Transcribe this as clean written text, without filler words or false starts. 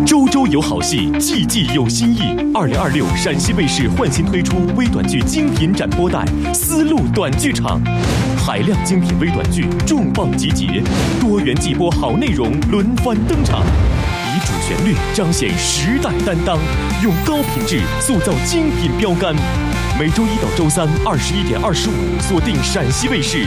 周周有好戏，季季有新意。2026陕西卫视焕新推出微短剧精品展播带《丝路短剧场》，海量精品微短剧重磅集结，多元季播好内容轮番登场，以主旋律彰显时代担当，用高品质塑造精品标杆。每周一到周三21点25，锁定陕西卫视